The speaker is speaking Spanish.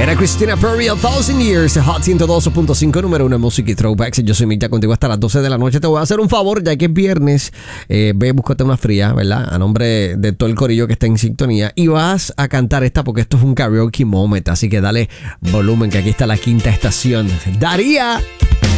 Era Christina Perry, 1000 Years, Hot 102.5, número 1 Music y Throwbacks. Yo soy Mick, contigo hasta las 12 de la noche. Te voy a hacer un favor, ya que es viernes. Ve, búscate una fría, ¿verdad? A nombre de todo el corillo que está en sintonía. Y vas a cantar esta porque esto es un karaoke moment. Así que dale volumen, que aquí está la quinta estación. Daría.